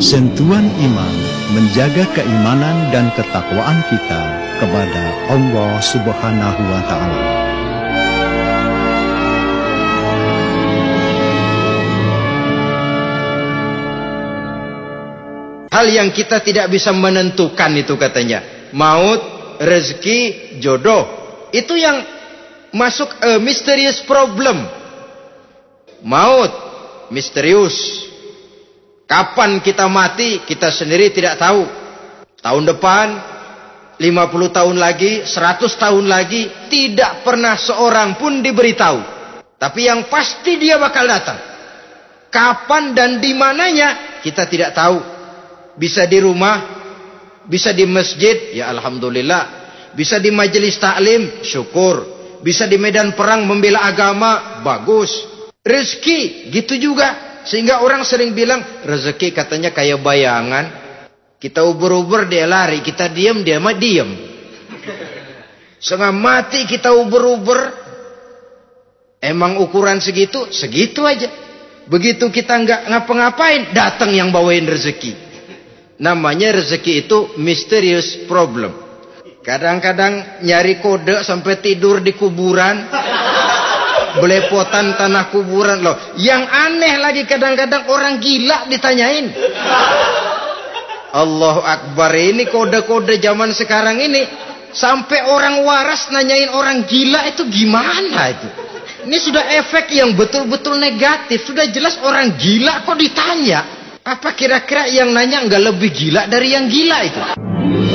Sentuhan iman menjaga keimanan dan ketakwaan kita kepada Allah Subhanahu wa Ta'ala. Hal yang kita tidak bisa menentukan itu katanya, maut, rezeki, jodoh, itu yang masuk mysterious problem. Maut misterius. Kapan kita mati, kita sendiri tidak tahu. Tahun depan, 50 tahun lagi, 100 tahun lagi, tidak pernah seorang pun diberitahu. Tapi yang pasti dia bakal datang. Kapan dan di mananya, kita tidak tahu. Bisa di rumah, bisa di masjid, ya alhamdulillah. Bisa di majelis taklim, syukur. Bisa di medan perang membela agama, bagus. Rezeki, gitu juga. Sehingga orang sering bilang, rezeki katanya kayak bayangan. Kita ubur-ubur, dia lari. Kita diam, dia mah diam. Setengah mati kita ubur-ubur. Emang ukuran segitu? Segitu aja. Begitu kita nggak ngapa-ngapain, datang yang bawain rezeki. Namanya rezeki itu mysterious problem. Kadang-kadang nyari kode sampai tidur di kuburan. Belepotan tanah kuburan loh. Yang aneh lagi kadang-kadang orang gila ditanyain. Allahu Akbar, ini kode-kode zaman sekarang ini. Sampai orang waras nanyain orang gila, itu gimana itu? Ini sudah efek yang betul-betul negatif. Sudah jelas orang gila kok ditanya. Apa kira-kira yang nanya nggak lebih gila dari yang gila itu?